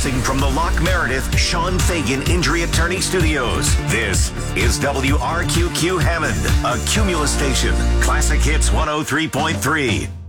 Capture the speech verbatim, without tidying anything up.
Broadcasting from the Lock Meredith Sean Fagan Injury Attorney Studios. This is W R Q Q Hammond, a Cumulus station. Classic Hits one oh three point three.